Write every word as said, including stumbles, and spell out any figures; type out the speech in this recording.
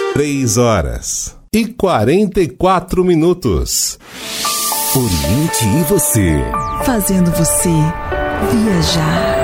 Três horas e quarenta e quatro minutos. Oriente e você. Fazendo você viajar.